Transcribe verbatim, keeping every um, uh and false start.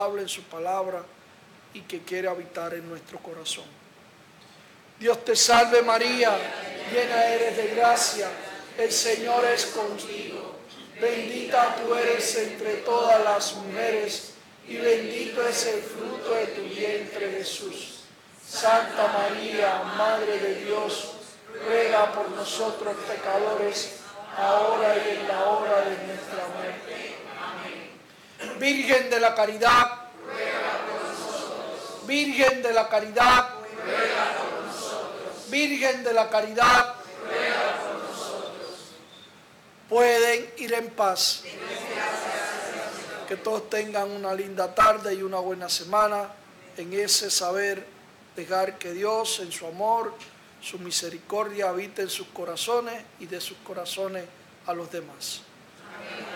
hable en su palabra y que quiere habitar en nuestro corazón. Dios te salve María, llena eres de gracia, el Señor es contigo. Bendita tú eres entre todas las mujeres y bendito es el fruto de tu vientre Jesús. Santa María, Madre de Dios, ruega por nosotros pecadores, ahora y en la hora de nuestra muerte. Amén. Virgen de la Caridad, ruega por nosotros. Virgen de la Caridad, ruega por nosotros. Virgen de la Caridad, ruega por nosotros. Pueden ir en paz. Que todos tengan una linda tarde y una buena semana en ese saber dejar que Dios en su amor, su misericordia habite en sus corazones y de sus corazones a los demás. Amén.